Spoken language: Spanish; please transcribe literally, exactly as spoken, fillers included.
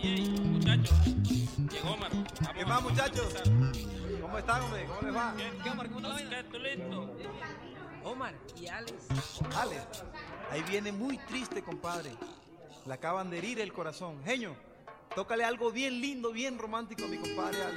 ey, muchachos, llegó Omar. Vamos ¿Qué a- más, vamos a muchachos? empezar. ¿Cómo están, hombre? ¿Cómo les va? ¿Qué, Omar? ¿Cómo está la vaina? ¿Tú listo? Omar y Alex. Dale. Ahí viene muy triste, compadre. Le acaban de herir el corazón. Genio, tócale algo bien lindo, bien romántico a mi compadre Alex.